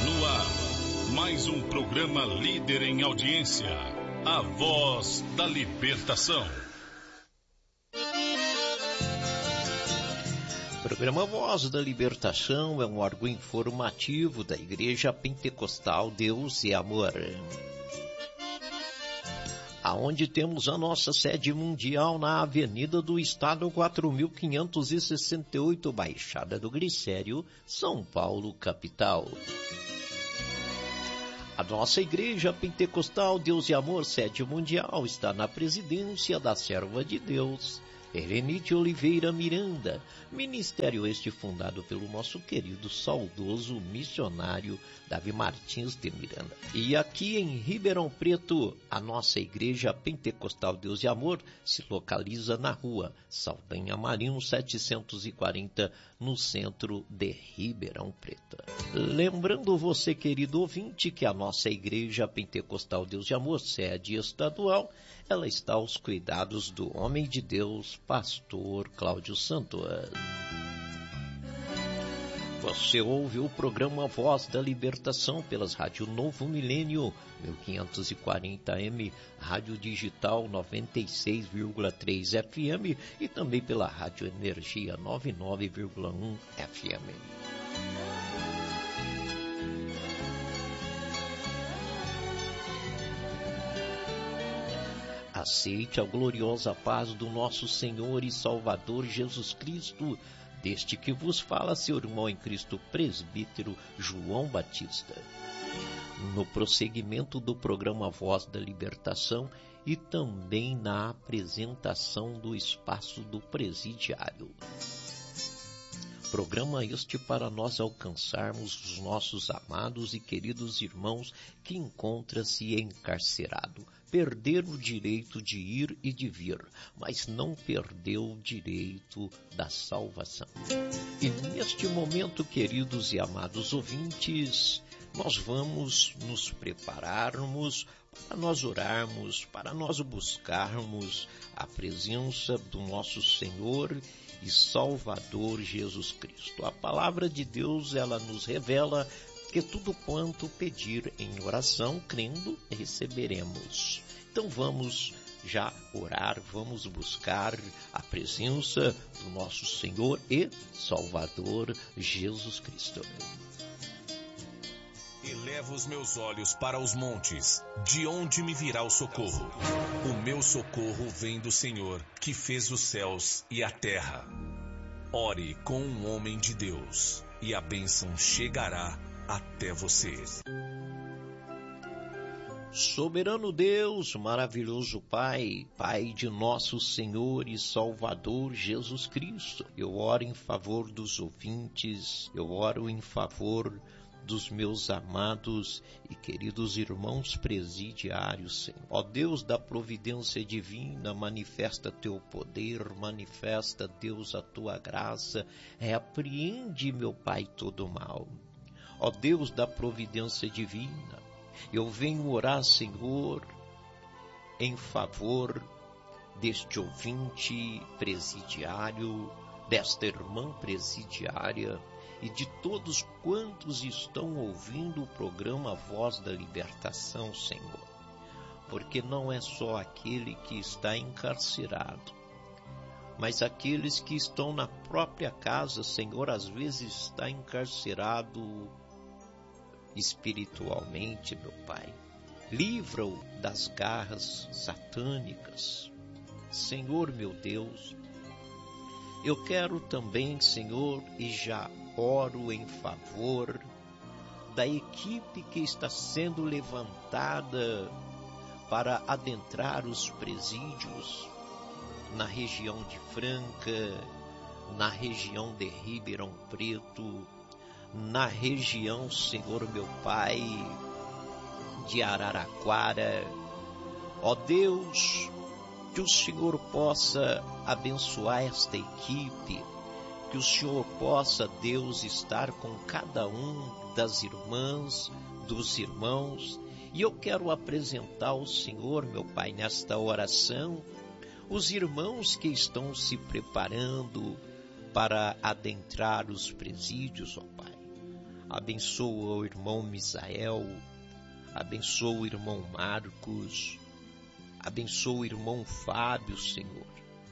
No ar, mais um programa líder em audiência, A Voz da Libertação. O programa Voz da Libertação é um órgão informativo da Igreja Pentecostal Deus e Amor, aonde temos a nossa sede mundial na Avenida do Estado 4568, Baixada do Glicério, São Paulo, capital. A nossa Igreja Pentecostal Deus e Amor, sede mundial, está na presidência da serva de Deus, Helenite Oliveira Miranda, ministério este fundado pelo nosso querido saudoso missionário Davi Martins de Miranda. E aqui em Ribeirão Preto, a nossa Igreja Pentecostal Deus e Amor se localiza na rua Saldanha Marinho 740, no centro de Ribeirão Preto. Lembrando você, querido ouvinte, que a nossa Igreja Pentecostal Deus e Amor, sede estadual, ela está aos cuidados do homem de Deus, pastor Cláudio Santos. Você ouve o programa Voz da Libertação pelas rádios Novo Milênio 1540M, Rádio Digital 96,3 FM e também pela Rádio Energia 99,1 FM. Aceite a gloriosa paz do nosso Senhor e Salvador Jesus Cristo, deste que vos fala seu irmão em Cristo, presbítero João Batista. No prosseguimento do programa Voz da Libertação e também na apresentação do espaço do presidiário. Programa este para nós alcançarmos os nossos amados e queridos irmãos que encontram-se encarcerado. Perder o direito de ir e de vir, mas não perdeu o direito da salvação. E neste momento, queridos e amados ouvintes, nós vamos nos prepararmos para nós orarmos, para nós buscarmos a presença do nosso Senhor e Salvador Jesus Cristo. A palavra de Deus, ela nos revela que tudo quanto pedir em oração, crendo, receberemos. Então vamos já orar, vamos buscar a presença do nosso Senhor e Salvador Jesus Cristo. Elevo os meus olhos para os montes, de onde me virá o socorro? O meu socorro vem do Senhor, que fez os céus e a terra. Ore com um homem de Deus, e a bênção chegará até você. Soberano Deus, maravilhoso Pai, Pai de nosso Senhor e Salvador Jesus Cristo, eu oro em favor dos ouvintes, eu oro em favor dos meus amados e queridos irmãos presidiários, Senhor. Ó Deus da providência divina, manifesta teu poder, manifesta, Deus, a tua graça, repreende, meu Pai, todo mal. Ó Deus da providência divina, eu venho orar, Senhor, em favor deste ouvinte presidiário, desta irmã presidiária, e de todos quantos estão ouvindo o programa Voz da Libertação, Senhor. Porque não é só aquele que está encarcerado, mas aqueles que estão na própria casa, Senhor, às vezes está encarcerado espiritualmente, meu Pai. Livra-o das garras satânicas. Senhor, meu Deus, eu quero também, Senhor, e já oro em favor da equipe que está sendo levantada para adentrar os presídios na região de Franca, na região de Ribeirão Preto, na região, Senhor meu Pai, de Araraquara. Ó Deus, que o Senhor possa abençoar esta equipe, que o Senhor possa, Deus, estar com cada um das irmãs, dos irmãos. E eu quero apresentar ao Senhor, meu Pai, nesta oração, os irmãos que estão se preparando para adentrar os presídios, ó Pai. Abençoa o irmão Misael, abençoa o irmão Marcos, abençoa o irmão Fábio, Senhor.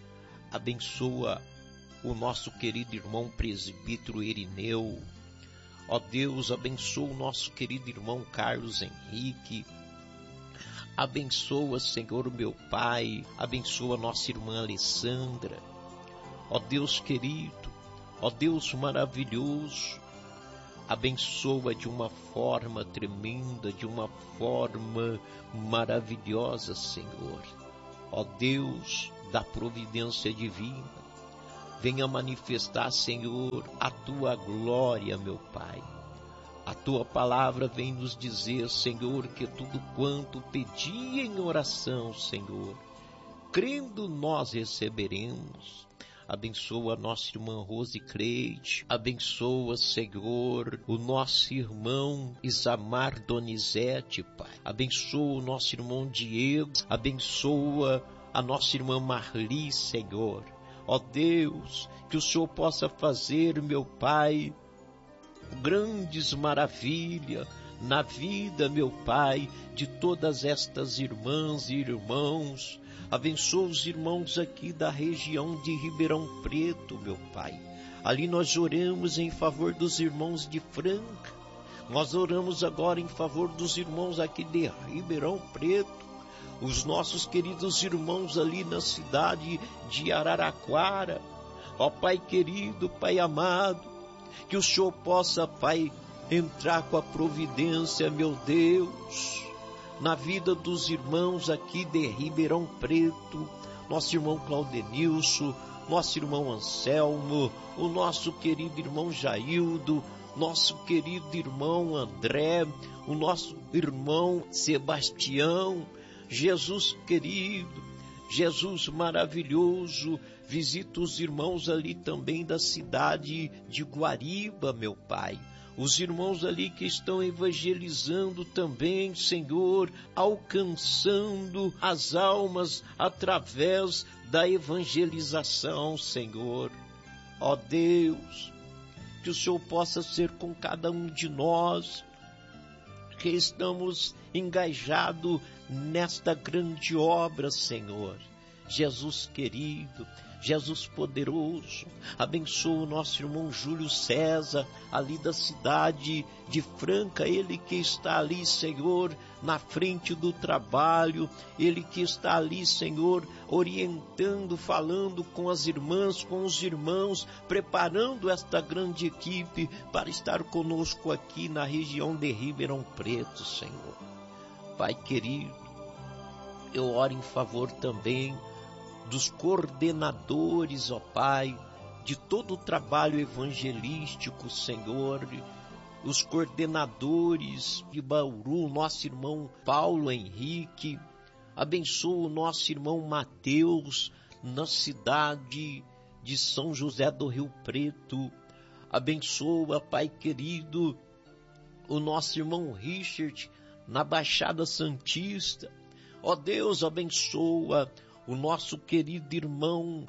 Abençoa o nosso querido irmão presbítero Irineu. Ó Deus, abençoa o nosso querido irmão Carlos Henrique. Abençoa, Senhor, meu Pai, abençoa nossa irmã Alessandra. Ó Deus querido, ó Deus maravilhoso, abençoa de uma forma tremenda, de uma forma maravilhosa, Senhor. Ó Deus da providência divina, venha manifestar, Senhor, a tua glória, meu Pai. A tua palavra vem nos dizer, Senhor, que tudo quanto pedi em oração, Senhor, crendo nós receberemos. Abençoa a nossa irmã Rose Creide, abençoa, Senhor, o nosso irmão Isamar Donizete, Pai. Abençoa o nosso irmão Diego, abençoa a nossa irmã Marli, Senhor. Ó Deus, que o Senhor possa fazer, meu Pai, grandes maravilhas na vida, meu Pai, de todas estas irmãs e irmãos. Abençoa os irmãos aqui da região de Ribeirão Preto, meu Pai. Ali nós oramos em favor dos irmãos de Franca. Nós oramos agora em favor dos irmãos aqui de Ribeirão Preto. Os nossos queridos irmãos ali na cidade de Araraquara. Ó Pai querido, Pai amado, que o Senhor possa, Pai, entrar com a providência, meu Deus, na vida dos irmãos aqui de Ribeirão Preto, nosso irmão Claudenilson, nosso irmão Anselmo, o nosso querido irmão Jaildo, nosso querido irmão André, o nosso irmão Sebastião. Jesus querido, Jesus maravilhoso, visita os irmãos ali também da cidade de Guariba, meu Pai. Os irmãos ali que estão evangelizando também, Senhor, alcançando as almas através da evangelização, Senhor. Ó Deus, que o Senhor possa ser com cada um de nós, que estamos engajados nesta grande obra, Senhor. Jesus querido, Jesus poderoso, abençoa o nosso irmão Júlio César, ali da cidade de Franca, ele que está ali, Senhor, na frente do trabalho, ele que está ali, Senhor, orientando, falando com as irmãs, com os irmãos, preparando esta grande equipe para estar conosco aqui na região de Ribeirão Preto, Senhor. Pai querido, eu oro em favor também dos coordenadores, ó Pai, de todo o trabalho evangelístico, Senhor, os coordenadores de Bauru, nosso irmão Paulo Henrique, abençoa o nosso irmão Mateus, na cidade de São José do Rio Preto, abençoa, Pai querido, o nosso irmão Richard, na Baixada Santista. Ó Deus, abençoa o nosso querido irmão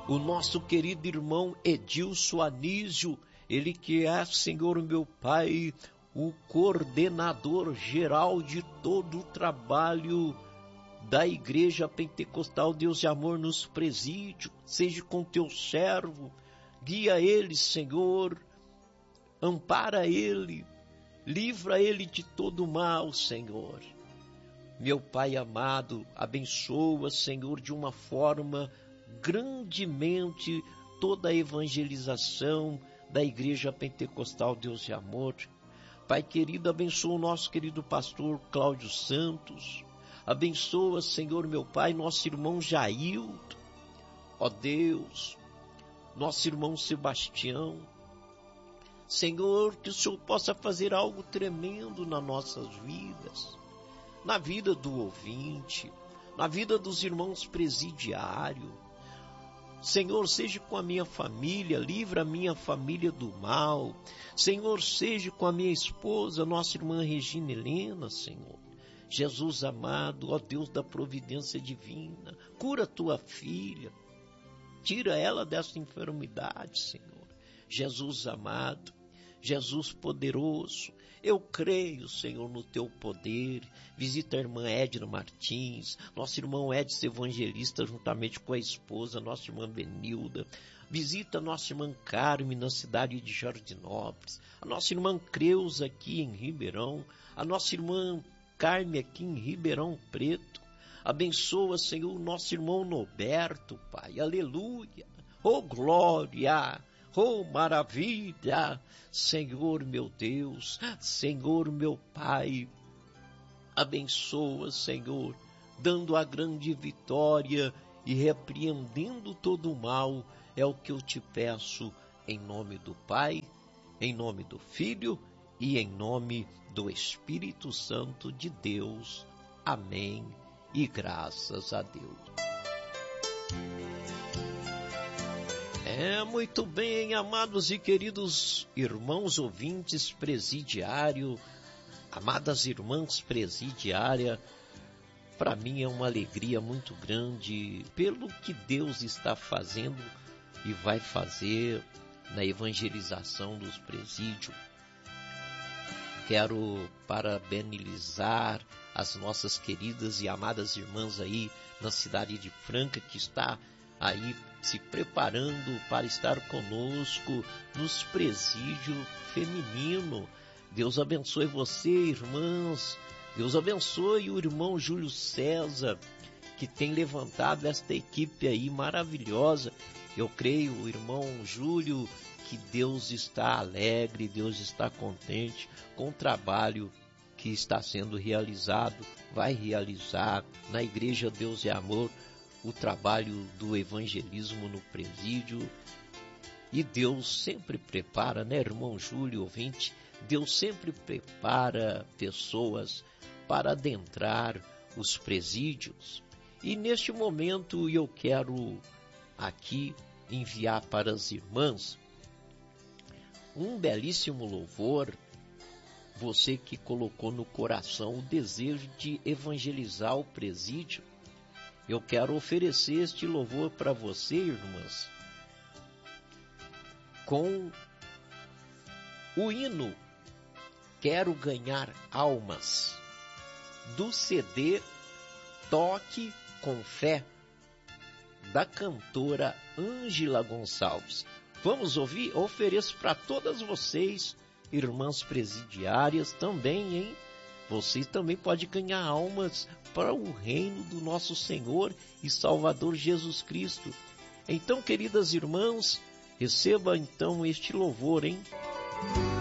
Edilson Anísio, ele que é, Senhor meu Pai, o coordenador geral de todo o trabalho da Igreja Pentecostal Deus de Amor nos presídios. Seja com teu servo, guia ele, Senhor, ampara ele, livra ele de todo mal, Senhor. Meu Pai amado, abençoa, Senhor, de uma forma grandemente toda a evangelização da Igreja Pentecostal Deus de Amor. Pai querido, abençoa o nosso querido pastor Cláudio Santos. Abençoa, Senhor, meu Pai, nosso irmão Jaildo. Ó Deus, nosso irmão Sebastião. Senhor, que o Senhor possa fazer algo tremendo nas nossas vidas, na vida do ouvinte, na vida dos irmãos presidiários. Senhor, seja com a minha família, livra a minha família do mal. Senhor, seja com a minha esposa, nossa irmã Regina Helena, Senhor. Jesus amado, ó Deus da providência divina, cura tua filha, tira ela dessa enfermidade, Senhor. Jesus amado, Jesus poderoso, eu creio, Senhor, no teu poder. Visita a irmã Edna Martins, nosso irmão Edson Evangelista, juntamente com a esposa, nossa irmã Benilda. Visita a nossa irmã Carme na cidade de Jardinópolis, a nossa irmã Creuza aqui em Ribeirão, a nossa irmã Carme aqui em Ribeirão Preto. Abençoa, Senhor, nosso irmão Noberto, Pai. Aleluia. Oh, glória. Oh, maravilha. Senhor, meu Deus. Senhor, meu Pai. Abençoa, Senhor, dando a grande vitória e repreendendo todo o mal. É o que eu te peço em nome do Pai, em nome do Filho e em nome do Espírito Santo de Deus. Amém. E graças a Deus. Muito bem, amados e queridos irmãos ouvintes presidiário, amadas irmãs presidiária, para mim é uma alegria muito grande pelo que Deus está fazendo e vai fazer na evangelização dos presídios. Quero parabenizar as nossas queridas e amadas irmãs aí na cidade de Franca, que está aí se preparando para estar conosco nos presídios femininos. Deus abençoe você, irmãs. Deus abençoe o irmão Júlio César, que tem levantado esta equipe aí maravilhosa. Eu creio, irmão Júlio, que Deus está alegre, Deus está contente com o trabalho que está sendo realizado, vai realizar na Igreja Deus é Amor, o trabalho do evangelismo no presídio. E Deus sempre prepara, né, irmão Júlio, ouvinte? Deus sempre prepara pessoas para adentrar os presídios. E neste momento eu quero aqui enviar para as irmãs um belíssimo louvor. Você que colocou no coração o desejo de evangelizar o presídio, eu quero oferecer este louvor para você, irmãs, com o hino Quero Ganhar Almas, do CD Toque com Fé, da cantora Ângela Gonçalves. Vamos ouvir? Eu ofereço para todas vocês, irmãs presidiárias, também, hein? Você também pode ganhar almas para o reino do nosso Senhor e Salvador Jesus Cristo. Então, queridas irmãs, receba então este louvor, hein?